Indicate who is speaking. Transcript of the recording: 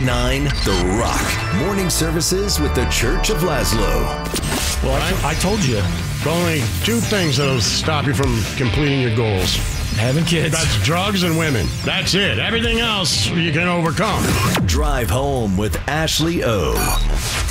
Speaker 1: 98.9 The Rock. Morning services with the Church of Laszlo.
Speaker 2: Well, I told you.
Speaker 3: Only two things that'll stop you from completing your goals.
Speaker 2: Having kids.
Speaker 3: That's drugs and women. That's it. Everything else you can overcome.
Speaker 1: Drive home with Ashley O.